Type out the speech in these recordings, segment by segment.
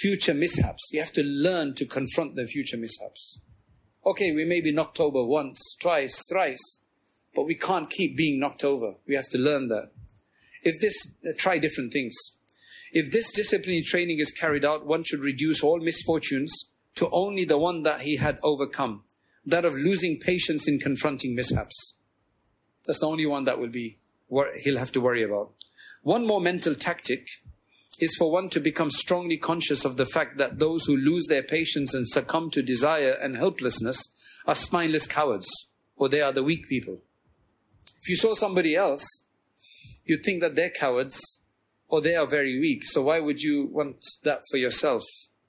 future mishaps. You have to learn to confront the future mishaps. Okay, we may be knocked over once, twice, thrice, but we can't keep being knocked over. We have to learn that. Try different things. If this disciplinary training is carried out, one should reduce all misfortunes to only the one that he had overcome, that of losing patience in confronting mishaps. That's the only one that he'll have to worry about. One more mental tactic is for one to become strongly conscious of the fact that those who lose their patience and succumb to desire and helplessness are spineless cowards, or they are the weak people. If you saw somebody else, you'd think that they're cowards or they are very weak. So why would you want that for yourself?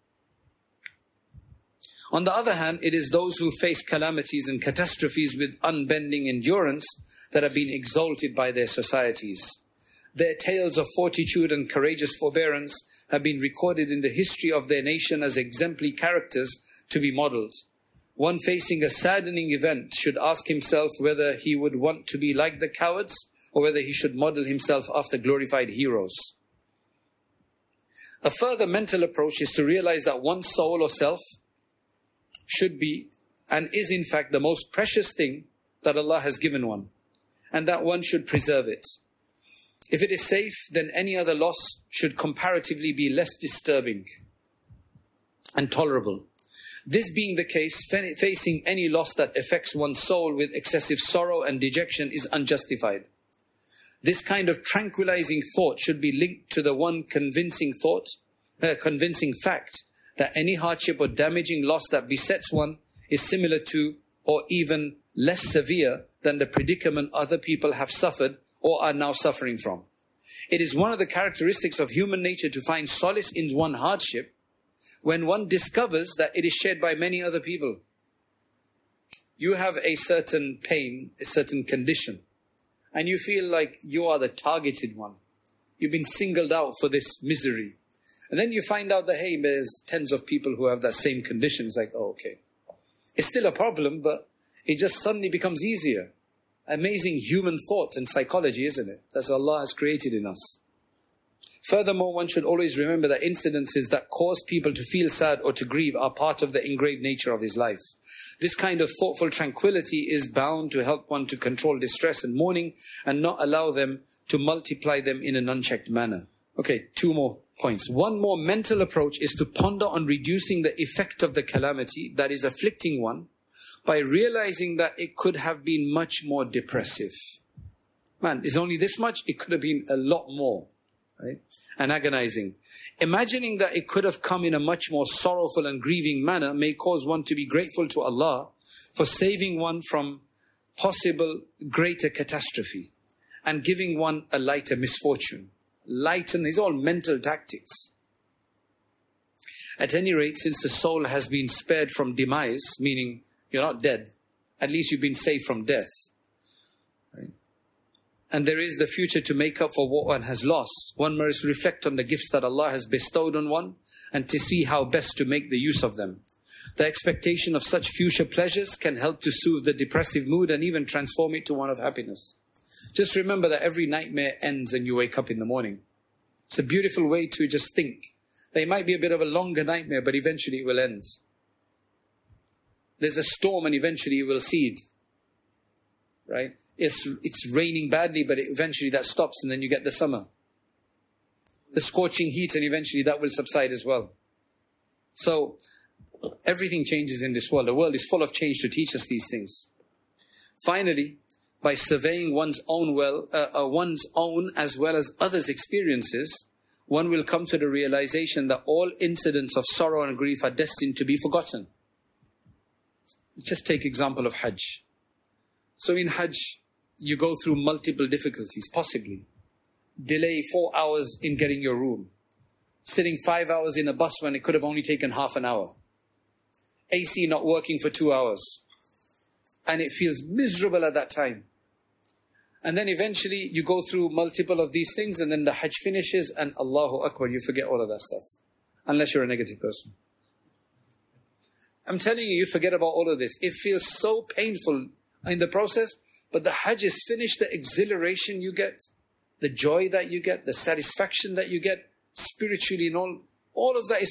On the other hand, it is those who face calamities and catastrophes with unbending endurance that have been exalted by their societies. Their tales of fortitude and courageous forbearance have been recorded in the history of their nation as exemplary characters to be modelled. One facing a saddening event should ask himself whether he would want to be like the cowards or whether he should model himself after glorified heroes. A further mental approach is to realize that one's soul or self should be and is in fact the most precious thing that Allah has given one, and that one should preserve it. If it is safe, then any other loss should comparatively be less disturbing and tolerable. This being the case, facing any loss that affects one's soul with excessive sorrow and dejection is unjustified. This kind of tranquilizing thought should be linked to the one convincing fact that any hardship or damaging loss that besets one is similar to or even less severe than the predicament other people have suffered or are now suffering from. It is one of the characteristics of human nature to find solace in one hardship when one discovers that it is shared by many other people. You have a certain pain, a certain condition, and you feel like you are the targeted one. You've been singled out for this misery. And then you find out that, hey, there's tens of people who have that same condition. It's like, oh, okay. It's still a problem, but it just suddenly becomes easier. Amazing human thought and psychology, isn't it? That's what Allah has created in us. Furthermore, one should always remember that incidences that cause people to feel sad or to grieve are part of the engraved nature of his life. This kind of thoughtful tranquility is bound to help one to control distress and mourning and not allow them to multiply them in an unchecked manner. Okay, 2 more points. One more mental approach is to ponder on reducing the effect of the calamity that is afflicting one by realizing that it could have been much more depressive. Man, it's only this much, it could have been a lot more, right? And agonizing. Imagining that it could have come in a much more sorrowful and grieving manner may cause one to be grateful to Allah for saving one from possible greater catastrophe and giving one a lighter misfortune. Lighten is all mental tactics. At any rate, since the soul has been spared from demise, meaning you're not dead, at least you've been saved from death. Right? And there is the future to make up for what one has lost. One must reflect on the gifts that Allah has bestowed on one and to see how best to make the use of them. The expectation of such future pleasures can help to soothe the depressive mood and even transform it to one of happiness. Just remember that every nightmare ends and you wake up in the morning. It's a beautiful way to just think. It might be a bit of a longer nightmare, but eventually it will end. There's a storm and eventually it will cease. Right? It's raining badly, but eventually that stops and then you get the summer. The scorching heat and eventually that will subside as well. So everything changes in this world. The world is full of change to teach us these things. Finally, by surveying one's own as well as others' experiences, one will come to the realization that all incidents of sorrow and grief are destined to be forgotten. Just take example of Hajj. So in Hajj, you go through multiple difficulties, possibly. Delay 4 hours in getting your room. Sitting 5 hours in a bus when it could have only taken half an hour. AC not working for 2 hours. And it feels miserable at that time. And then eventually you go through multiple of these things and then the Hajj finishes and Allahu Akbar, you forget all of that stuff. Unless you're a negative person. I'm telling you, you forget about all of this. It feels so painful in the process, but the Hajj is finished, the exhilaration you get, the joy that you get, the satisfaction that you get spiritually and all of that is